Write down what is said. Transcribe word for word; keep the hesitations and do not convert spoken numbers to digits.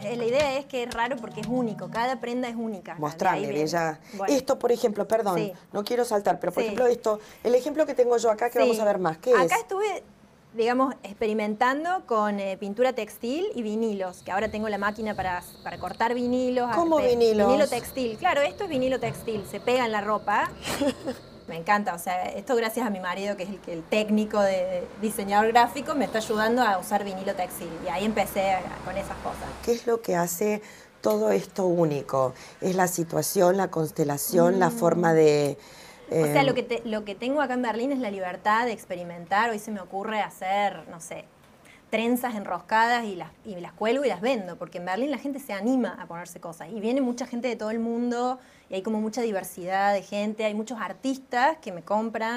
eh, la idea es que es raro porque es único, cada prenda es única. Mostrarle, Bella. Bueno. Esto, por ejemplo, perdón, Sí. no quiero saltar, pero por Sí. ejemplo esto, el ejemplo que tengo yo acá que Sí. vamos a ver más, ¿qué Acá es? Acá estuve, digamos, experimentando con eh, pintura textil y vinilos, que ahora tengo la máquina para, para cortar vinilos. ¿Cómo pe- vinilos? Vinilo textil, claro, esto es vinilo textil, se pega en la ropa. Me encanta, o sea, esto gracias a mi marido, que es el, que el técnico de diseñador gráfico, me está ayudando a usar vinilo textil. Y ahí empecé a, con esas cosas. ¿Qué es lo que hace todo esto único? ¿Es la situación, la constelación, mm. la forma de...? Eh... O sea, lo que, te, lo que tengo acá en Berlín es la libertad de experimentar. Hoy se me ocurre hacer, no sé, trenzas enroscadas y las, y las cuelgo y las vendo, porque en Berlín la gente se anima a ponerse cosas. Y viene mucha gente de todo el mundo y hay como mucha diversidad de gente, hay muchos artistas que me compran.